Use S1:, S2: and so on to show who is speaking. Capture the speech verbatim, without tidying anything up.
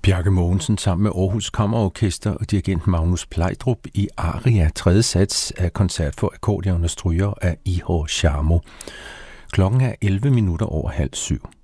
S1: Bjarke Mogensen sammen med Aarhus Kammerorkester og dirigent Magnus Plejdrup i Aria, tredje sats af koncert for akkordeon og stryger af Ihor Sharmo. Klokken er elleve minutter over halv syv.